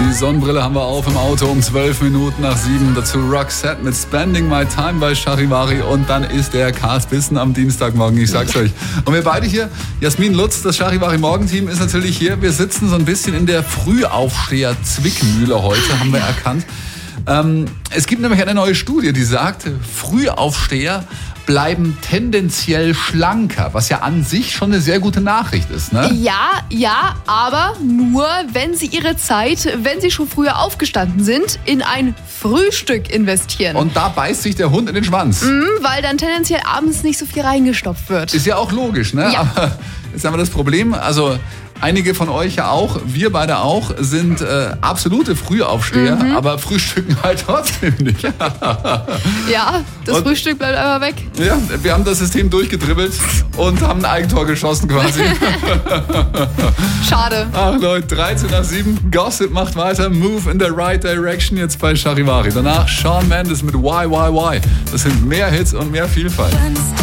Die Sonnenbrille haben wir auf im Auto um 12 Minuten nach 7. Dazu Roxette mit Spending My Time bei Charivari. Und dann ist der Cast-Bissen am Dienstagmorgen, ich sag's euch. Und wir beide hier, Jasmin Lutz, das Charivari-Morgenteam ist natürlich hier. Wir sitzen so ein bisschen in der Frühaufsteher-Zwickmühle heute, haben wir erkannt. Es gibt nämlich eine neue Studie, die sagt, Frühaufsteher bleiben tendenziell schlanker, was ja an sich schon eine sehr gute Nachricht ist, ne? Ja, aber nur, wenn sie ihre Zeit, wenn sie schon früher aufgestanden sind, in ein Frühstück investieren. Und da beißt sich der Hund in den Schwanz. Weil dann tendenziell abends nicht so viel reingestopft wird. Ist ja auch logisch, ne? Ja. Aber jetzt haben wir das Problem, also einige von euch ja auch, wir beide auch, sind absolute Frühaufsteher, aber frühstücken halt trotzdem nicht. Ja, das Frühstück bleibt einfach weg. Ja, wir haben das System durchgedribbelt und haben ein Eigentor geschossen quasi. Schade. Ach Leute, 13 nach 7, Gossip macht weiter, Move in the right direction jetzt bei Charivari. Danach Shawn Mendes mit Why. Das sind mehr Hits und mehr Vielfalt.